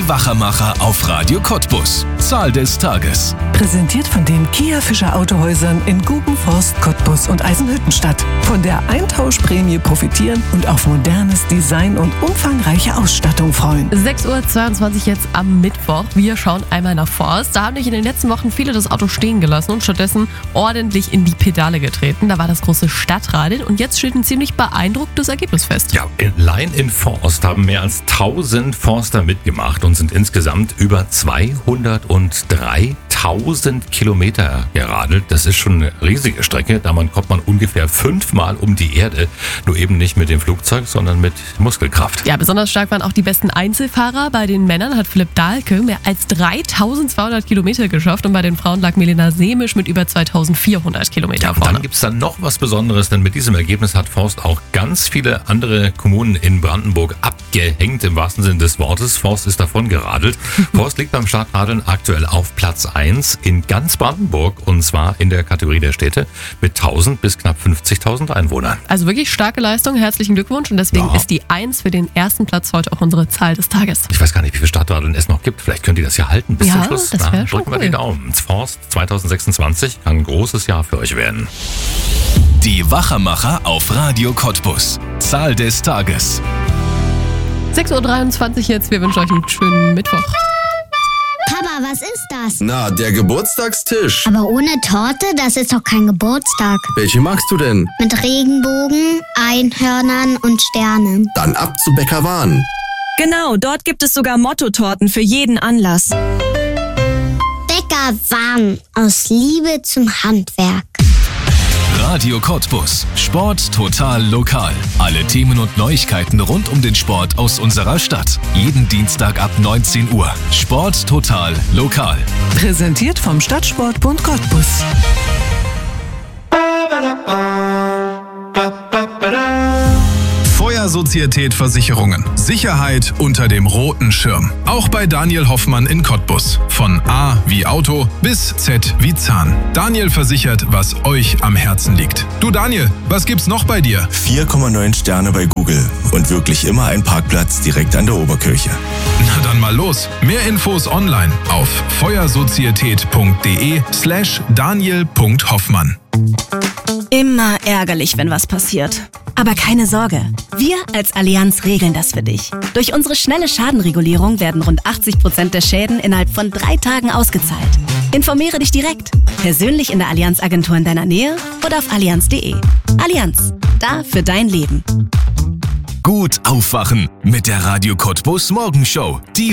Die Wachermacher auf Radio Cottbus. Zahl des Tages. Präsentiert von den Kia Fischer Autohäusern in Gubenforst, Cottbus und Eisenhüttenstadt. Von der Eintauschprämie profitieren und auf modernes Design und umfangreiche Ausstattung freuen. 6:22 Uhr jetzt am Mittwoch. Wir schauen einmal nach Forst. Da haben nämlich in den letzten Wochen viele das Auto stehen gelassen und stattdessen ordentlich in die Pedale getreten. Da war das große Stadtradl und jetzt steht ein ziemlich beeindrucktes Ergebnis fest. Ja, allein in Forst haben mehr als 1000 Forster mitgemacht und sind insgesamt über 203.000 Kilometer geradelt. Das ist schon eine riesige Strecke. Damit kommt man ungefähr 5-mal um die Erde. Nur eben nicht mit dem Flugzeug, sondern mit Muskelkraft. Ja, besonders stark waren auch die besten Einzelfahrer. Bei den Männern hat Philipp Dahlke mehr als 3200 Kilometer geschafft und bei den Frauen lag Milena Semisch mit über 2400 Kilometer Und vorne. dann gibt es dann noch was Besonderes, denn mit diesem Ergebnis hat Forst auch ganz viele andere Kommunen in Brandenburg abgehängt, im wahrsten Sinne des Wortes. Forst ist davon geradelt. Forst liegt beim Stadtradeln aktuell auf Platz 1 in ganz Brandenburg und zwar in der Kategorie der Städte mit 1000 bis knapp 50.000 Einwohnern. Also wirklich starke Leistung, herzlichen Glückwunsch und deswegen ist die 1 für den ersten Platz heute auch unsere Zahl des Tages. Ich weiß gar nicht, wie viele Stadtradeln es noch gibt. Vielleicht könnt ihr das ja halten bis zum Schluss. Das wäre schon drücken wir die Daumen. Forst 2026 kann ein großes Jahr für euch werden. Die Wachermacher auf Radio Cottbus. Zahl des Tages. 6:23 Uhr jetzt. Wir wünschen euch einen schönen Mittwoch. Papa, was ist das? Na, der Geburtstagstisch. Aber ohne Torte, das ist doch kein Geburtstag. Welche magst du denn? Mit Regenbogen, Einhörnern und Sternen. Dann ab zu Bäckerwahn. Genau, dort gibt es sogar Mottotorten für jeden Anlass. Bäckerwahn, aus Liebe zum Handwerk. Radio Cottbus. Sport total lokal. Alle Themen und Neuigkeiten rund um den Sport aus unserer Stadt. Jeden Dienstag ab 19 Uhr. Sport total lokal. Präsentiert vom Stadtsportbund Cottbus. Feuersozietät Versicherungen. Sicherheit unter dem roten Schirm. Auch bei Daniel Hoffmann in Cottbus. Von A wie Auto bis Z wie Zahn. Daniel versichert, was euch am Herzen liegt. Du Daniel, was gibt's noch bei dir? 4,9 Sterne bei Google und wirklich immer ein Parkplatz direkt an der Oberkirche. Na dann mal los. Mehr Infos online auf feuersozietät.de/daniel.hoffmann. Immer ärgerlich, wenn was passiert. Aber keine Sorge, wir als Allianz regeln das für dich. Durch unsere schnelle Schadenregulierung werden rund 80% der Schäden innerhalb von 3 Tagen ausgezahlt. Informiere dich direkt, persönlich in der Allianz-Agentur in deiner Nähe oder auf allianz.de. Allianz, da für dein Leben. Gut aufwachen mit der Radio Cottbus Morgenshow. Die